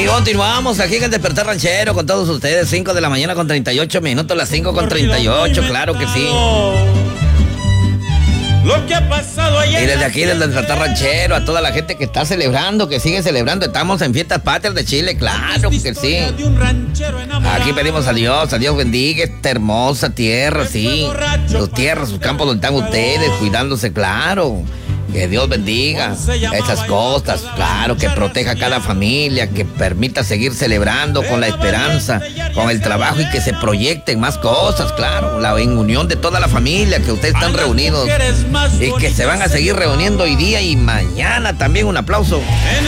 continuamos aquí en el Despertar Ranchero con todos ustedes. 5 de la mañana con 38 minutos, las 5:38, claro que sí. Lo que ha pasado allá. Y desde aquí, desde el Despertar Ranchero, a toda la gente que está celebrando, que sigue celebrando. Estamos en Fiestas Patrias de Chile, claro que sí. Aquí pedimos a Dios bendiga esta hermosa tierra, sí. Sus tierras, sus campos donde están ustedes, cuidándose, claro. Que Dios bendiga estas costas, claro, que proteja a cada familia, que permita seguir celebrando con la esperanza, con el trabajo y que se proyecten más cosas, claro, la en unión de toda la familia, que ustedes están reunidos y que se van a seguir reuniendo hoy día y mañana también. Un aplauso.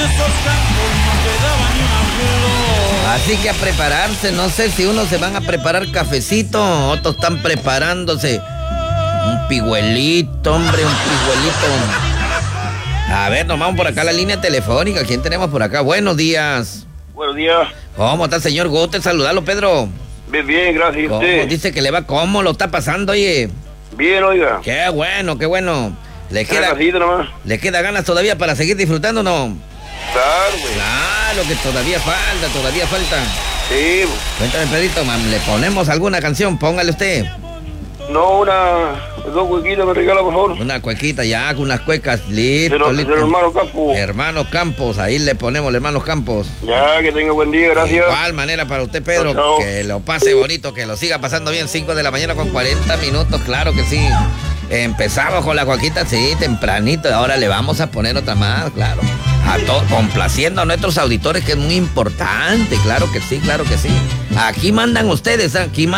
Así que a prepararse, no sé si unos se van a preparar cafecito, otros están preparándose un pigüelito, hombre, un pigüelito. A ver, nos vamos por acá a la línea telefónica. ¿Quién tenemos por acá? Buenos días. Buenos días. ¿Cómo está, señor? Gusto saludarlo, Pedro. Bien, bien, gracias. ¿Cómo usted? dice que le va? ¿Cómo lo está pasando, oye? Bien, oiga. Qué bueno, qué bueno. ¿Le queda ganas todavía para seguir disfrutando, no? Claro, güey. Claro que todavía falta. Sí. Cuéntame, Pedrito, ¿le ponemos alguna canción? Póngale usted. No, dos huequitas me regala, por favor. Una cuequita ya, con unas cuecas, listo. De los hermanos Campos. Hermanos Campos, ahí le ponemos hermanos Campos. Ya, que tenga buen día, gracias. De igual manera para usted, Pedro, chao. Que lo pase bonito, que lo siga pasando bien. 5 de la mañana con 40 minutos, claro que sí. Empezamos con la cuequita, sí, tempranito, y ahora le vamos a poner otra más, claro. Complaciendo a nuestros auditores, que es muy importante, claro que sí. Aquí mandan ustedes.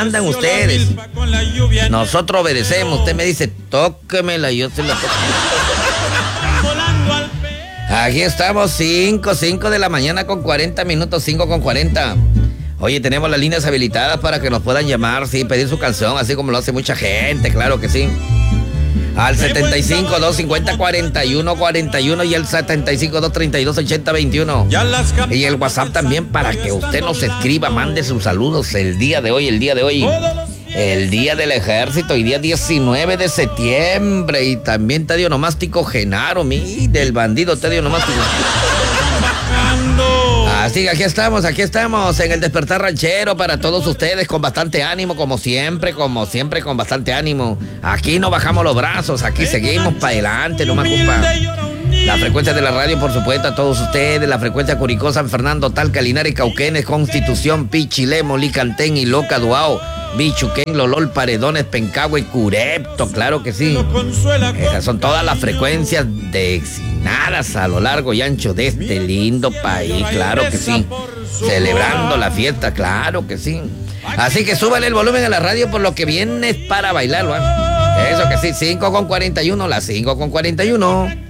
Nosotros obedecemos. Usted me dice, tóquemela, y yo se la toco. Aquí estamos, 5 de la mañana con 40 minutos, 5:40. Oye, tenemos las líneas habilitadas para que nos puedan llamar, sí, pedir su canción, así como lo hace mucha gente, claro que sí. Al 75-250-4141 y el 75-232-8021. Y el WhatsApp también para que usted nos escriba, mande sus saludos el día de hoy. El día del ejército y día 19 de septiembre. Y también Tedio Nomástico Genaro, del bandido Tedio Nomástico. Así que aquí estamos en el Despertar Ranchero para todos ustedes con bastante ánimo, como siempre, con bastante ánimo. Aquí no bajamos los brazos, aquí seguimos para adelante, no me ocupa. La frecuencia de la radio, por supuesto, a todos ustedes, la frecuencia Curicó, San Fernando, Talca, Linares, Cauquenes, Constitución, Pichilemo, Licantén, Iloca, Duao, Bichuquén, Lolol, Paredones, Pencahue, Curepto, claro que sí. Esas son todas las frecuencias designadas a lo largo y ancho de este lindo país, claro que sí. Celebrando la fiesta, claro que sí. Así que súbale el volumen a la radio por lo que viene para bailarlo, ¿eh? Eso que sí, 5:41, las 5:41.